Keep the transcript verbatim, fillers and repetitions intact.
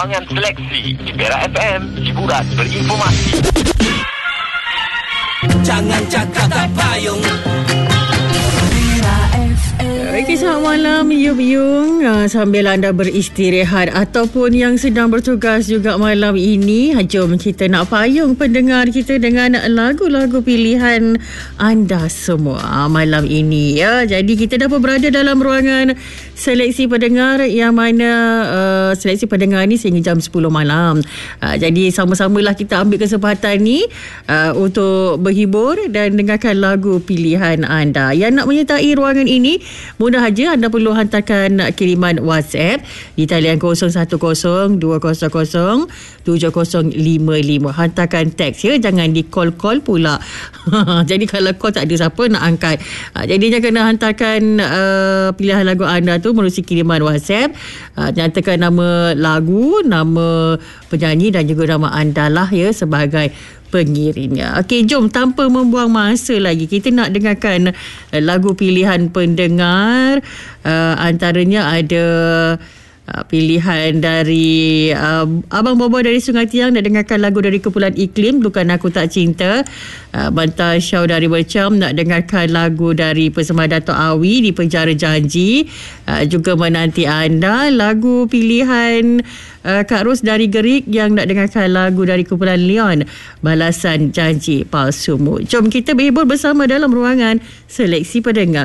Ruangan Seleksi di Perak F M, hiburan berinformasi. Jangan cakap tak payung. Okey, selamat malam Yung-Yung. Uh, sambil anda beristirahat ataupun yang sedang bertugas juga malam ini, jom kita nak payung pendengar kita dengan lagu-lagu pilihan anda semua uh, malam ini ya. Jadi kita dapat berada dalam ruangan seleksi pendengar yang mana uh, seleksi pendengar ni sehingga jam sepuluh malam. Uh, jadi sama-samalah kita ambil kesempatan ni uh, untuk berhibur dan dengarkan lagu pilihan anda. Yang nak menyertai ruangan ini, mudah saja anda perlu hantarkan kiriman WhatsApp di talian kosong satu kosong dua kosong kosong tujuh kosong lima lima. Hantarkan teks ya, jangan di call-call pula. Jadi kalau call tak ada siapa nak angkat. Jadinya kena hantarkan uh, pilihan lagu anda tu melalui kiriman WhatsApp. Uh, nyatakan nama lagu, nama penyanyi dan juga nama anda lah ya sebagai pengirimnya. Okey, jom tanpa membuang masa lagi, kita nak dengarkan uh, lagu pilihan pendengar. Uh, antaranya ada uh, pilihan dari uh, Abang Bobo dari Sungai Tiang, nak dengarkan lagu dari kumpulan Iklim, Bukan Aku Tak Cinta. uh, Banta Syau dari Bercam nak dengarkan lagu dari Persembahan Dato' Awi, Di Penjara Janji. uh, Juga menanti anda lagu pilihan Uh, Kak Ros dari Gerik yang nak dengarkan lagu dari kumpulan Leon, Balasan Janji Palsumu. Jom kita berhibur bersama dalam ruangan seleksi pendengar.